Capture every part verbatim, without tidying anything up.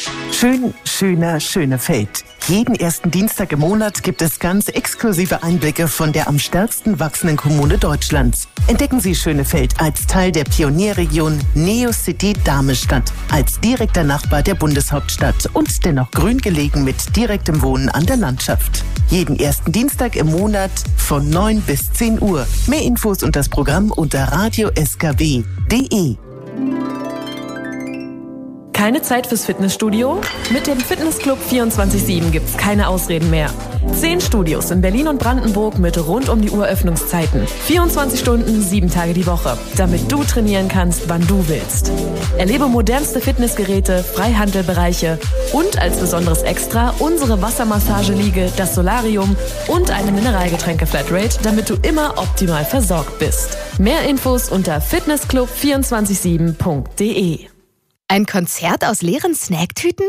Schön, schöner, Schönefeld. Jeden ersten Dienstag im Monat gibt es ganz exklusive Einblicke von der am stärksten wachsenden Kommune Deutschlands. Entdecken Sie Schönefeld als Teil der Pionierregion Neocity Darmestadt, als direkter Nachbar der Bundeshauptstadt und dennoch grün gelegen mit direktem Wohnen an der Landschaft. Jeden ersten Dienstag im Monat von neun bis zehn Uhr. Mehr Infos und das Programm unter radio s k w punkt d e. Keine Zeit fürs Fitnessstudio? Mit dem Fitnessclub vierundzwanzig sieben gibt's keine Ausreden mehr. Zehn Studios in Berlin und Brandenburg mit rund um die Uhr Öffnungszeiten. vierundzwanzig Stunden, sieben Tage die Woche. Damit du trainieren kannst, wann du willst. Erlebe modernste Fitnessgeräte, Freihandelbereiche und als besonderes Extra unsere Wassermassageliege, das Solarium und eine Mineralgetränke-Flatrate, damit du immer optimal versorgt bist. Mehr Infos unter fitnessclub vierundzwanzig sieben punkt d e. Ein Konzert aus leeren Snacktüten?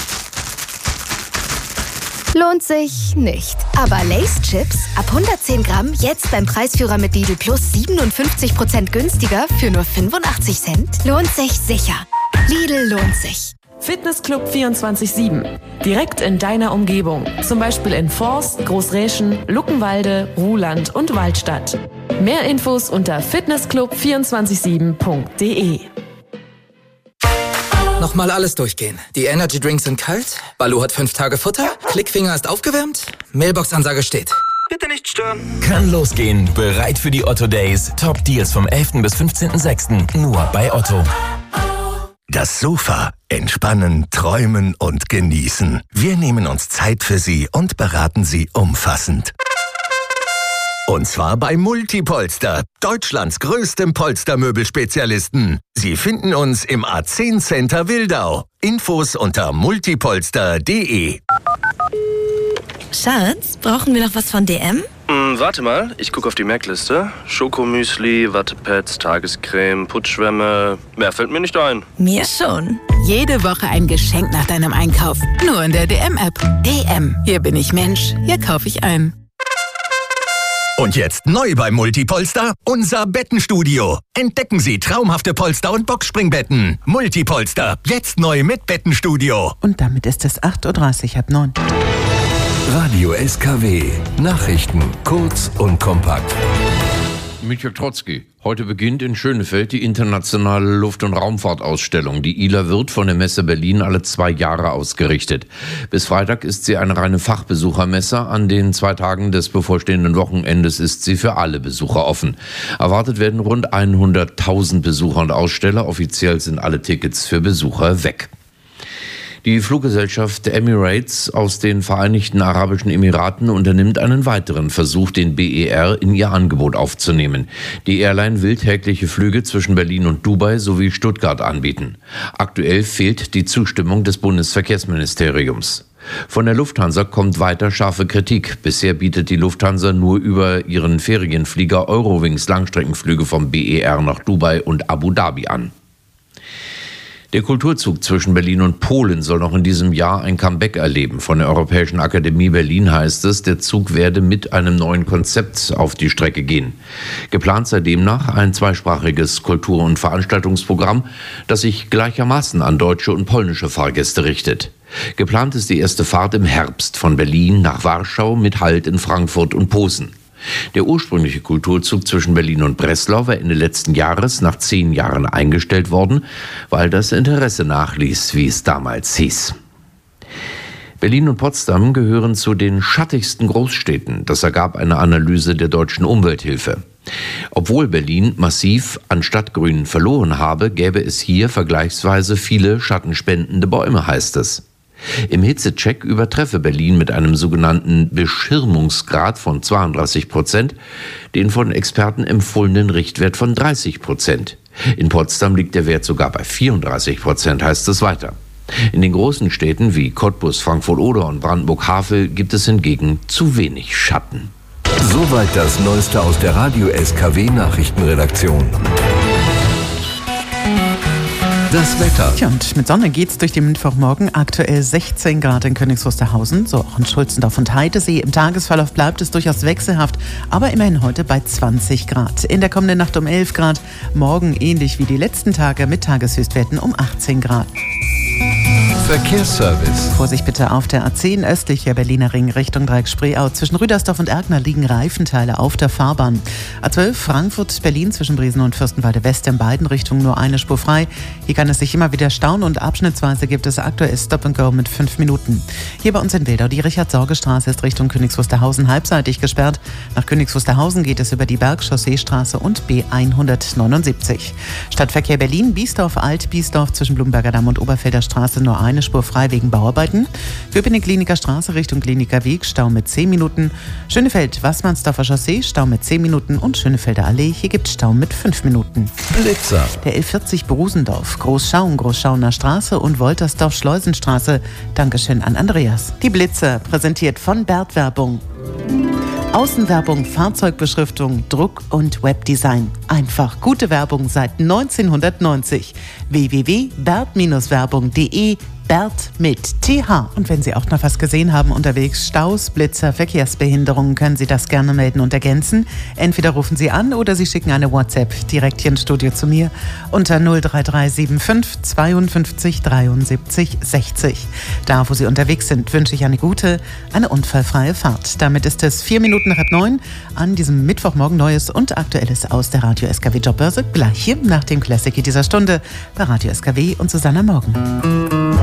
Lohnt sich nicht. Aber Lay's Chips ab hundertzehn Gramm jetzt beim Preisführer mit Lidl Plus siebenundfünfzig Prozent günstiger für nur fünfundachtzig Cent? Lohnt sich sicher. Lidl lohnt sich. Fitnessclub vierundzwanzig sieben. Direkt in deiner Umgebung. Zum Beispiel in Forst, Großräschen, Luckenwalde, Ruhland und Waldstadt. Mehr Infos unter fitnessclub vierundzwanzig sieben punkt d e. Nochmal alles durchgehen. Die Energy Drinks sind kalt, Baloo hat fünf Tage Futter, Klickfinger ist aufgewärmt, Mailbox-Ansage steht. Bitte nicht stören. Kann losgehen. Bereit für die Otto Days. Top Deals vom elften bis fünfzehnten sechsten Nur bei Otto. Das Sofa. Entspannen, träumen und genießen. Wir nehmen uns Zeit für Sie und beraten Sie umfassend. Und zwar bei Multipolster, Deutschlands größtem Polstermöbelspezialisten. Sie finden uns im A zehn Center Wildau. Infos unter multipolster punkt d e. Schatz, brauchen wir noch was von D M? Hm, warte mal, ich gucke auf die Merkliste. Schokomüsli, Wattepads, Tagescreme, Putzschwämme. Mehr fällt mir nicht ein. Mir schon. Jede Woche ein Geschenk nach deinem Einkauf. Nur in der D M-App. D M. Hier bin ich Mensch, hier kaufe ich ein. Und jetzt neu bei Multipolster, unser Bettenstudio. Entdecken Sie traumhafte Polster- und Boxspringbetten. Multipolster, jetzt neu mit Bettenstudio. Und damit ist es acht Uhr dreißig, halb neun. Radio S K W. Nachrichten kurz und kompakt. Michael Trotzki. Heute beginnt in Schönefeld die internationale Luft- und Raumfahrtausstellung. Die I L A wird von der Messe Berlin alle zwei Jahre ausgerichtet. Bis Freitag ist sie eine reine Fachbesuchermesse. An den zwei Tagen des bevorstehenden Wochenendes ist sie für alle Besucher offen. Erwartet werden rund hunderttausend Besucher und Aussteller. Offiziell sind alle Tickets für Besucher weg. Die Fluggesellschaft Emirates aus den Vereinigten Arabischen Emiraten unternimmt einen weiteren Versuch, den B E R in ihr Angebot aufzunehmen. Die Airline will tägliche Flüge zwischen Berlin und Dubai sowie Stuttgart anbieten. Aktuell fehlt die Zustimmung des Bundesverkehrsministeriums. Von der Lufthansa kommt weiter scharfe Kritik. Bisher bietet die Lufthansa nur über ihren Ferienflieger Eurowings Langstreckenflüge vom B E R nach Dubai und Abu Dhabi an. Der Kulturzug zwischen Berlin und Polen soll noch in diesem Jahr ein Comeback erleben. Von der Europäischen Akademie Berlin heißt es, der Zug werde mit einem neuen Konzept auf die Strecke gehen. Geplant sei demnach ein zweisprachiges Kultur- und Veranstaltungsprogramm, das sich gleichermaßen an deutsche und polnische Fahrgäste richtet. Geplant ist die erste Fahrt im Herbst von Berlin nach Warschau mit Halt in Frankfurt und Posen. Der ursprüngliche Kulturzug zwischen Berlin und Breslau war Ende letzten Jahres nach zehn Jahren eingestellt worden, weil das Interesse nachließ, wie es damals hieß. Berlin und Potsdam gehören zu den schattigsten Großstädten. Das ergab eine Analyse der Deutschen Umwelthilfe. Obwohl Berlin massiv an Stadtgrün verloren habe, gäbe es hier vergleichsweise viele schattenspendende Bäume, heißt es. Im Hitzecheck übertreffe Berlin mit einem sogenannten Beschirmungsgrad von zweiunddreißig Prozent den von Experten empfohlenen Richtwert von dreißig Prozent. In Potsdam liegt der Wert sogar bei vierunddreißig Prozent, heißt es weiter. In den großen Städten wie Cottbus, Frankfurt-Oder und Brandenburg-Havel gibt es hingegen zu wenig Schatten. Soweit das Neueste aus der Radio S K W Nachrichtenredaktion. Das Wetter. Tja, und mit Sonne geht's durch den Mittwochmorgen. Aktuell sechzehn Grad in Königs Wusterhausen, so auch in Schulzendorf und Heidesee. Im Tagesverlauf bleibt es durchaus wechselhaft, aber immerhin heute bei zwanzig Grad. In der kommenden Nacht um elf Grad, morgen ähnlich wie die letzten Tage mit Tageshöchstwerten um achtzehn Grad. Verkehrsservice. Vorsicht bitte auf der A zehn östlicher Berliner Ring Richtung Dreieck Spreeau. Zwischen Rüdersdorf und Erkner liegen Reifenteile auf der Fahrbahn. A zwölf Frankfurt-Berlin zwischen Briesen und Fürstenwalde West in beiden Richtungen nur eine Spur frei. Hier kann es sich immer wieder stauen und abschnittsweise gibt es aktuell Stop and Go mit fünf Minuten. Hier bei uns in Wildau die Richard-Sorge-Straße ist Richtung Königs halbseitig gesperrt. Nach Königs Wusterhausen geht es über die Bergchausseestraße und B hundertneunundsiebzig. Stadtverkehr Berlin, Biesdorf, Alt-Biesdorf zwischen Blumenberger Damm und Oberfelder Straße nur eine Spur frei wegen Bauarbeiten. Köpenick-Kliniker Straße Richtung Kliniker Weg, Stau mit zehn Minuten. Schönefeld, Wassmannsdorfer Chaussee, Stau mit zehn Minuten und Schönefelder Allee, hier gibt es Stau mit fünf Minuten. Blitzer. Der L vierzig Borusendorf, Großschauen, Großschauener Straße und Woltersdorf Schleusenstraße. Dankeschön an Andreas. Die Blitzer, präsentiert von Bert Werbung. Außenwerbung, Fahrzeugbeschriftung, Druck und Webdesign. Einfach gute Werbung seit neunzehnhundertneunzig. w w w punkt bert werbung punkt de Bert mit T H. Und wenn Sie auch noch was gesehen haben unterwegs, Staus, Blitzer, Verkehrsbehinderungen, können Sie das gerne melden und ergänzen. Entweder rufen Sie an oder Sie schicken eine WhatsApp direkt hier ins Studio zu mir unter null drei drei sieben fünf zweiundfünfzig dreiundsiebzig sechzig. Da, wo Sie unterwegs sind, wünsche ich eine gute, eine unfallfreie Fahrt. Damit ist es vier Minuten nach halb neun an diesem Mittwochmorgen Neues und Aktuelles aus der Radio S K W Jobbörse. Gleich hier nach dem Classic dieser Stunde bei Radio S K W und Susanna Morgen.